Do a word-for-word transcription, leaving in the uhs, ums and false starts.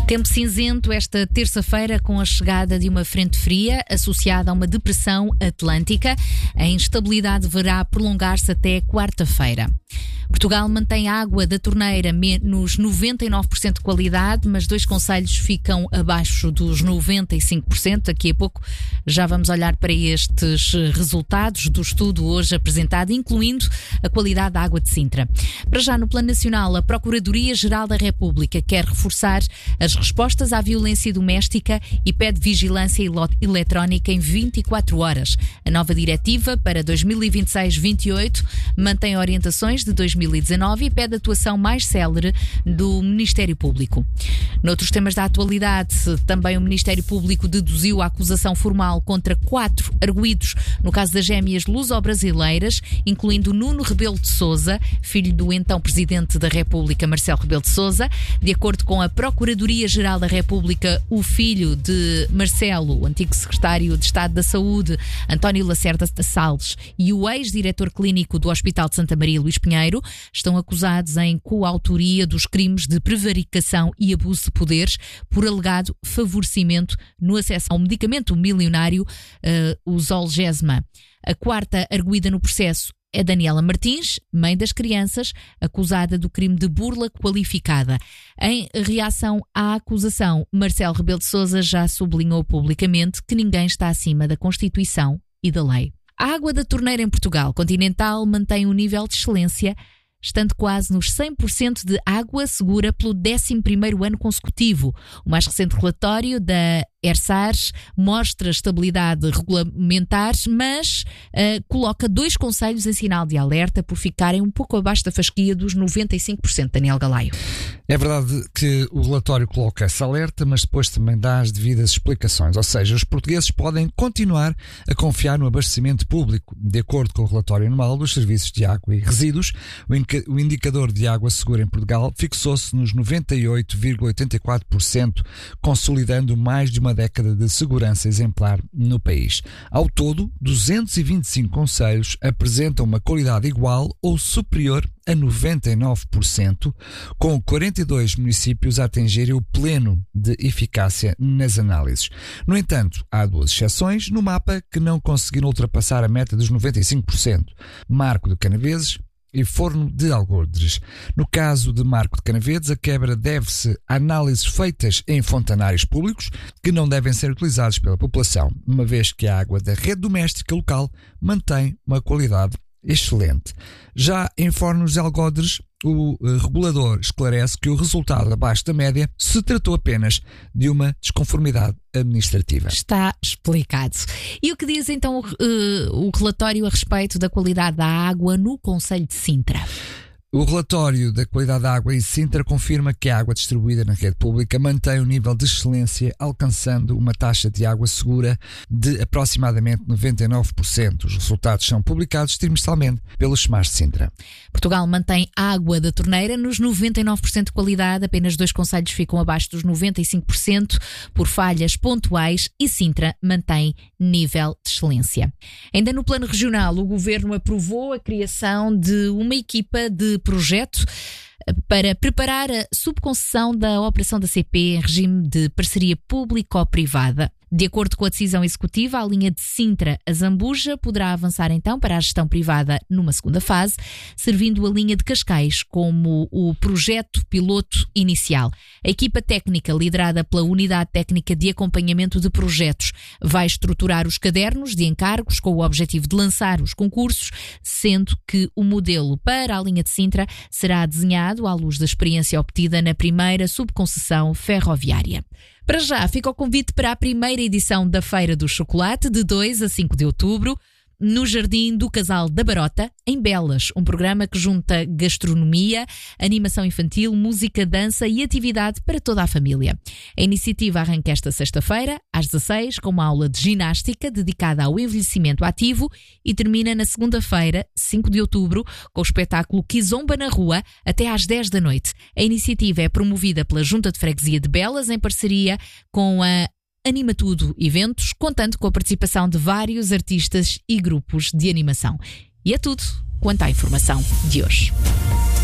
Tempo cinzento esta terça-feira com a chegada de uma frente fria associada a uma depressão atlântica. A instabilidade deverá prolongar-se até quarta-feira. Portugal mantém a água da torneira nos noventa e nove por cento de qualidade, mas dois concelhos ficam abaixo dos noventa e cinco por cento. Daqui a pouco já vamos olhar para estes resultados do estudo hoje apresentado, incluindo a qualidade da água de Sintra. Para já, no plano nacional, a Procuradoria-Geral da República quer reforçar as respostas à violência doméstica e pede vigilância eletrónica em vinte e quatro horas. A nova diretiva para dois mil e vinte e seis vinte e oito mantém orientações de dois mil e dezanove e pede atuação mais célere do Ministério Público. Noutros temas da atualidade, também o Ministério Público deduziu a acusação formal contra quatro arguidos no caso das gêmeas luso-brasileiras, incluindo Nuno Rebelo de Sousa, filho do então Presidente da República, Marcelo Rebelo de Sousa. De acordo com a Procuradoria-Geral da República, o filho de Marcelo, o antigo Secretário de Estado da Saúde, António Lacerda Salles, e o ex-diretor clínico do Hospital de Santa Maria, Luís Pinheiro, estão acusados em coautoria dos crimes de prevaricação e abuso de poderes por alegado favorecimento no acesso ao medicamento milionário, uh, o Zolgensma. A quarta arguida no processo é Daniela Martins, mãe das crianças, acusada do crime de burla qualificada. Em reação à acusação, Marcelo Rebelo de Sousa já sublinhou publicamente que ninguém está acima da Constituição e da lei. A água da torneira em Portugal continental mantém um nível de excelência, estando quase nos cem por cento de água segura pelo décimo primeiro ano consecutivo. O mais recente relatório da ERSARS mostra estabilidade regulamentar, mas uh, coloca dois concelhos em sinal de alerta por ficarem um pouco abaixo da fasquia dos noventa e cinco por cento. Daniel Galaio. É verdade que o relatório coloca essa alerta, mas depois também dá as devidas explicações. Ou seja, os portugueses podem continuar a confiar no abastecimento público. De acordo com o relatório anual dos serviços de água e resíduos, o indicador de água segura em Portugal fixou-se nos noventa e oito vírgula oitenta e quatro por cento, consolidando mais de uma década de segurança exemplar no país. Ao todo, duzentos e vinte e cinco concelhos apresentam uma qualidade igual ou superior a noventa e nove por cento, com quarenta e dois municípios a atingirem o pleno de eficácia nas análises. No entanto, há duas exceções no mapa que não conseguiram ultrapassar a meta dos noventa e cinco por cento. Marco de Canaveses e Forno de Algodres. No caso de Marco de Canaveses, a quebra deve-se a análises feitas em fontanários públicos que não devem ser utilizados pela população, uma vez que a água da rede doméstica local mantém uma qualidade excelente. Já em Fornos de Algodres, o regulador esclarece que o resultado abaixo da média se tratou apenas de uma desconformidade administrativa. Está explicado. E o que diz então o, uh, o relatório a respeito da qualidade da água no concelho de Sintra? O relatório da qualidade da água em Sintra confirma que a água distribuída na rede pública mantém um nível de excelência, alcançando uma taxa de água segura de aproximadamente noventa e nove por cento. Os resultados são publicados trimestralmente pelos SEMAS de Sintra. Portugal mantém a água da torneira nos noventa e nove por cento de qualidade, apenas dois concelhos ficam abaixo dos noventa e cinco por cento por falhas pontuais e Sintra mantém nível de excelência. Ainda no plano regional, o Governo aprovou a criação de uma equipa de projeto para preparar a subconcessão da operação da C P em regime de parceria público-privada. De acordo com a decisão executiva, a linha de Sintra a Zambuja poderá avançar então para a gestão privada numa segunda fase, servindo a linha de Cascais como o projeto piloto inicial. A equipa técnica, liderada pela Unidade Técnica de Acompanhamento de Projetos, vai estruturar os cadernos de encargos com o objetivo de lançar os concursos, sendo que o modelo para a linha de Sintra será desenhado à luz da experiência obtida na primeira subconcessão ferroviária. Para já, fica o convite para a primeira edição da Feira do Chocolate, de dois a cinco de outubro, no Jardim do Casal da Barota, em Belas, um programa que junta gastronomia, animação infantil, música, dança e atividade para toda a família. A iniciativa arranca esta sexta-feira, às dezasseis, com uma aula de ginástica dedicada ao envelhecimento ativo e termina na segunda-feira, cinco de outubro, com o espetáculo Kizomba na Rua, até às dez da noite. A iniciativa é promovida pela Junta de Freguesia de Belas, em parceria com a Anima Tudo Eventos, contando com a participação de vários artistas e grupos de animação. E é tudo quanto à informação de hoje.